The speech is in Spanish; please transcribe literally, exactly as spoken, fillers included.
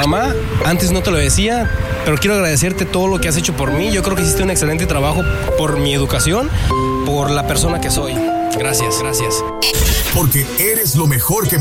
mamá, antes no te lo decía, pero quiero agradecerte todo lo que has hecho por mí. Yo creo que hiciste un excelente trabajo por mi educación, por la persona que soy. Gracias, gracias. Porque eres lo mejor que